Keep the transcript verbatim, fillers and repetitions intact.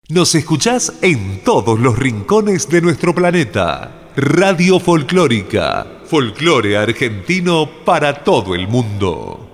Nos escuchás en todos los rincones de nuestro planeta. Radio Folclórica, folclore argentino para todo el mundo.